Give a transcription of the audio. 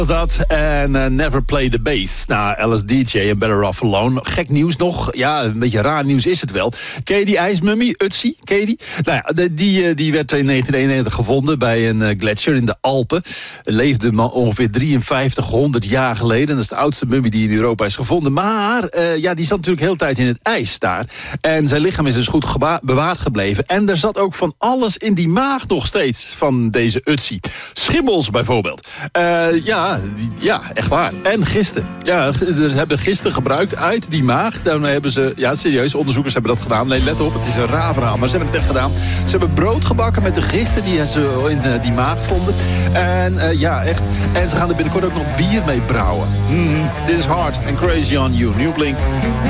Was dat. En Never Play the Bass. Nou, LSDJ en Better Off Alone. Gek nieuws nog. Ja, een beetje raar nieuws is het wel. Ken je die ijsmummie? Ötzi? Ken je die? Nou ja, die werd in 1991 gevonden bij een gletsjer in de Alpen. Leefde ongeveer 5300 jaar geleden. Dat is de oudste mummie die in Europa is gevonden. Maar die zat natuurlijk de hele tijd in het ijs daar. En zijn lichaam is dus goed bewaard gebleven. En er zat ook van alles in die maag nog steeds van deze Ötzi. Schimmels bijvoorbeeld. Ja, echt waar. En gisten. Ja, ze hebben gisten gebruikt uit die maag. Daarom hebben ze, ja serieus, onderzoekers hebben dat gedaan. Nee, let op, het is een raar verhaal, maar ze hebben het echt gedaan. Ze hebben brood gebakken met de gisten die ze in die maag vonden. En ja, echt. En ze gaan er binnenkort ook nog bier mee brouwen. This is Hard and Crazy on You. New Blink.